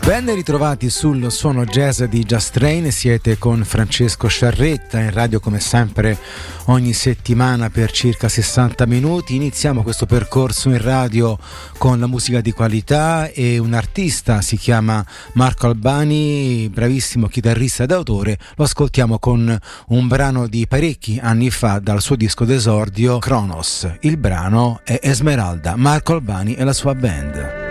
Ben ritrovati sul suono jazz di Just Train, siete con Francesco Sciarretta in radio come sempre ogni settimana per circa 60 minuti. Iniziamo questo percorso in radio con la musica di qualità e un artista, si chiama Marco Albani, bravissimo chitarrista ed autore. Lo ascoltiamo con un brano di parecchi anni fa dal suo disco d'esordio Kronos. Il brano è Esmeralda, Marco Albani e la sua band.